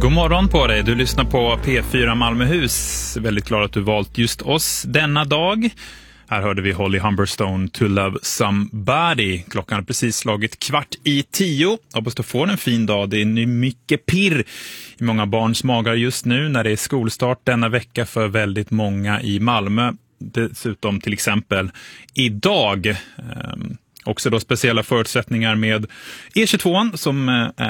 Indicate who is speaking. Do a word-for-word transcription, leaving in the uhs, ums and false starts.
Speaker 1: God morgon på dig, du lyssnar på P fyra Malmöhus. Väldigt glad att du valt just oss denna dag. Här hörde vi Holly Humberstone, To Love Somebody. Klockan har precis slagit kvart i tio. Hoppas du får en fin dag. Det är nu mycket pirr i många barns magar just nu när det är skolstart denna vecka för väldigt många i Malmö. Dessutom till exempel idag. Ehm, också då speciella förutsättningar med E tjugotvå som